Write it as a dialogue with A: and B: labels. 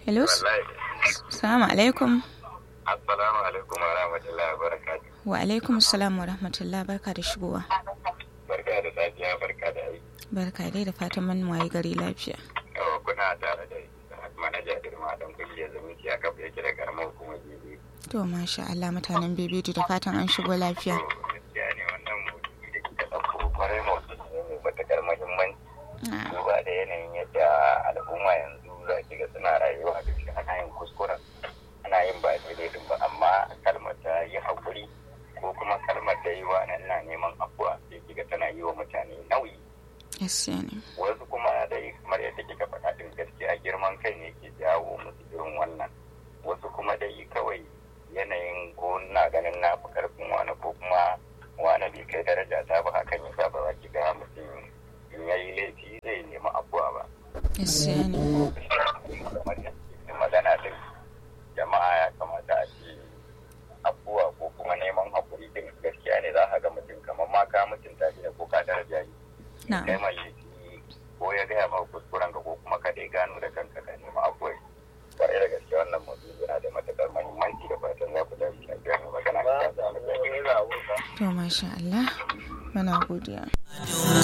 A: Hello.
B: Wallahi.
A: Assalamu alaikum.
B: Assalamu alaikum wa rahmatullahi wa barakatuh.
A: Wa alaikum assalam wa rahmatullahi, barka da shigowa.
B: Barka da safiya, barka da aiki.
A: Barka dai da fatan mun waye gari lafiya.
B: Yawa kuna tare da manaja Dirma dan kungiyar zumunci a kafa yake da karamar hukumar Bebe.
A: To masha Allah, mutanen Bebeji da fatan an shigo lafiya.
B: Gaskiya ne wannan maudu'i da kika ɗauko kwarai maudu'i ne mai matuƙar muhimmanci. Duba da yanayin yadda al'umma yanzu za ki ga suna rayuwa da shi ana yin kuskuren, ana yin ba daidai din ba, amma kalmar ta yi haƙuri ko kuma kalmar da yi wa ina neman afuwa sai kiga tana yi wa mutane nauyi.
A: Gaskiya ne.
B: Wasu kuma dai kamar yadda kika faɗa din gaskiya girman kai ne ke jawo musu irin wannan. Wasu kuma dai kawai yanayin ko na ganin na fi karfin wani ko kuma wani bai kai daraja ta ba, hakan ya sa ba za ki ga mutum in yayi laifi zai nemi afuwa ba.
A: Gaskiya ne.
B: Kamar yadda magana din jama'a ya kamata a ce afuwa ko kuma neman haƙuri din gaskiya ne za ka ga mutum kamar ma ka mutunta shi ko ka daraja shi. Kai mai laifi ko ya gaya maka kuskuren ka ko kuma ka dai gano da kanka ka nemi afuwa. Kwarai da gaske wannan mutum yana da matuƙar muhimmanci da fatan za ku tafi lafiya mai magana.
A: To masha Allah, muna godiya.